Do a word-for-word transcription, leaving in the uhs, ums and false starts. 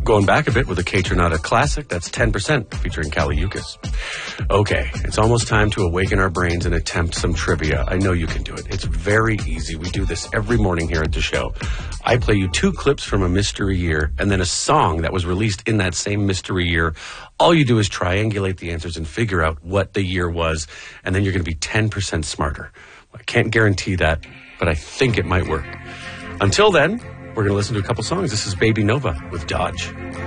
Going back a bit with a Kaytranada classic, that's ten percent, featuring Kaliukas. Okay, it's almost time to awaken our brains and attempt some trivia. I know you can do it. It's very easy. We do this every morning here at the show. I play you two clips from a mystery year and then a song that was released in that same mystery year. All you do is triangulate the answers and figure out what the year was, and then you're going to be ten percent smarter. I can't guarantee that, but I think it might work. Until then, we're going to listen to a couple songs. This is Baby Nova with Dodge.